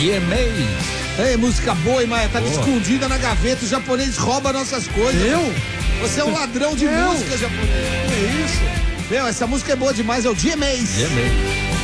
DMA. Ei, música boa, hein, Maia? Tava escondida na gaveta, os japoneses roubam nossas coisas. Você é um ladrão de música, japonês. Que isso? Meu, essa música é boa demais, é o DMA.